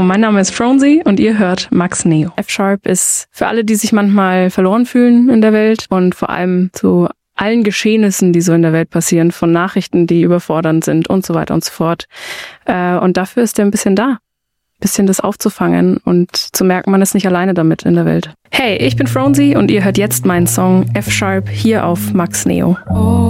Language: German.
mein Name ist Fronzy und ihr hört Max Neo. F-Sharp ist für alle, die sich manchmal verloren fühlen in der Welt und vor allem zu allen Geschehnissen, die so in der Welt passieren, von Nachrichten, die überfordernd sind und so weiter und so fort. Und dafür ist er ein bisschen da. Ein bisschen das aufzufangen und zu merken, man ist nicht alleine damit in der Welt. Hey, ich bin Fronzy und ihr hört jetzt meinen Song F-Sharp hier auf Max Neo.